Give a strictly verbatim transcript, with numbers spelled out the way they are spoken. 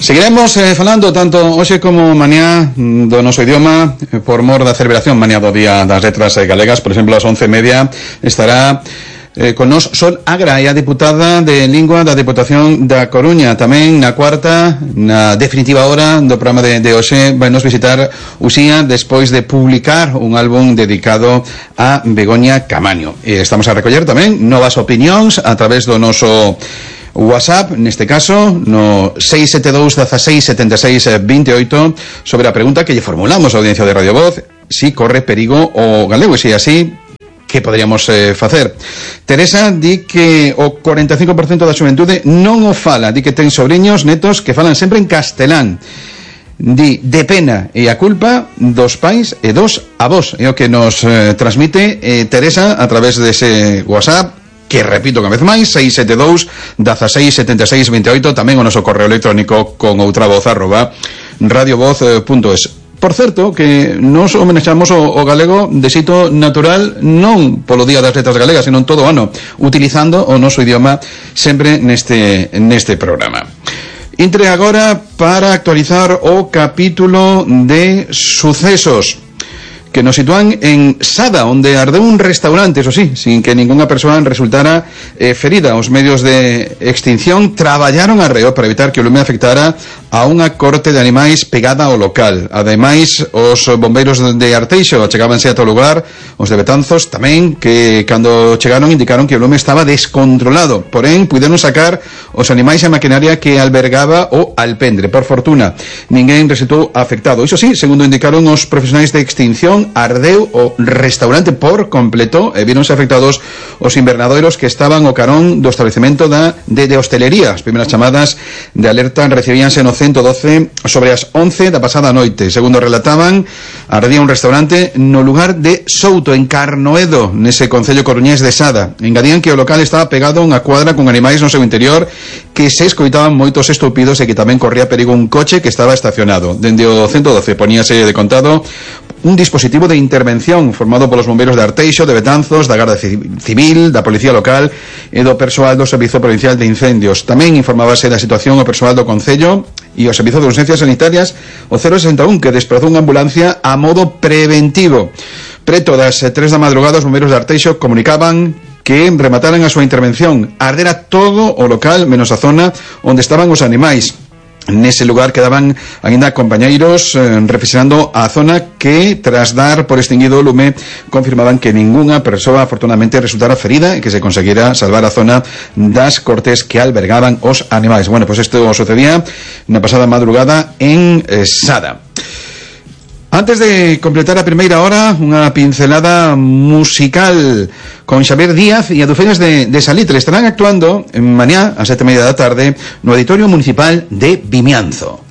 Seguiremos eh, falando tanto hoxe como mañá do noso idioma eh, por mor da celebración mañá do Día das Letras eh, Galegas. Por exemplo, ás once e media estará eh, con nos Sol Agra, a diputada de Lingua da Diputación da Coruña. Tamén na cuarta, na definitiva hora do programa de, de hoxe, vai nos visitar Uxía despois de publicar un álbum dedicado a Begoña Camaño. E estamos a recoller tamén novas opinións a través do noso WhatsApp, neste caso, no seis sete dous, dieciséis, setenta e seis, veintiocho, sobre a pregunta que lle formulamos a audiencia de Radio Voz: si corre perigo o galego, e se así, que poderíamos eh, facer? Teresa di que o cuarenta e cinco por ciento da xuventude non o fala, di que ten sobrinhos, netos que falan sempre en castelán. Di de pena e a culpa dos pais e dos avós. É o que nos eh, transmite eh, Teresa a través dese WhatsApp, que repito unha vez máis, seis sete dous, dieciséis, setenta e seis, veintiocho, tamén o noso correo electrónico con outra voz arroba radiovoz punto es. Por certo, que nos homenaxamos o, o galego de xeito natural, non polo Día das Letras Galegas, senón todo o ano, utilizando o noso idioma sempre neste, neste programa. Entre agora para actualizar o capítulo de sucesos que nos sitúan en Sada, onde ardeu un restaurante, eso sí, sin que ningunha persoa resultara eh, ferida. Os medios de extinción traballaron arreo para evitar que o lume afectara a unha corte de animais pegada ao local. Ademais, os bombeiros de Arteixo achegábanse a todo lugar, os de Betanzos tamén, que cando chegaron indicaron que o lume estaba descontrolado. Porén, puderon sacar os animais e a maquinaria que albergaba o alpendre. Por fortuna, ninguén resultou afectado. Iso sí, segundo indicaron os profesionais de extinción, ardeu o restaurante por completo e víronse afectados os invernadoiros que estaban ao carón do establecemento da, de, de hostelería. As primeiras chamadas de alerta recibíanse no ciento doce sobre as once da pasada noite. Segundo relataban, ardía un restaurante no lugar de Souto, en Carnoedo, nese concello coruñés de Sada. Engadían que o local estaba pegado a unha cuadra con animais no seu interior, que se escoitaban moitos estúpidos e que tamén corría perigo un coche que estaba estacionado. Dende o ciento doce poníase de contado un dispositivo de intervención formado polos bombeiros de Arteixo, de Betanzos, da Garda Civil, da Policía Local e do persoal do Servizo Provincial de Incendios. Tamén informábase da situación o persoal do Concello e o Servizo de Urgencias Sanitarias, o cero sesenta e un, que desprazou unha ambulancia a modo preventivo. Preto das tres da madrugada, os bombeiros de Arteixo comunicaban que remataran a súa intervención. Ardera todo o local, menos a zona onde estaban os animais. Nese lugar quedaban ainda compañeiros eh, reflexionando a zona que, tras dar por extinguido o lume, confirmaban que ningunha persoa afortunadamente resultara ferida e que se conseguira salvar a zona das cortes que albergaban os animais. Bueno, pues isto sucedía na pasada madrugada en eh, Sada. Antes de completar a primeira hora, unha pincelada musical con Xavier Díaz e Adufeiras de, de Salitre. Estarán actuando en mañá a sete e media da tarde no Auditorio Municipal de Vimianzo.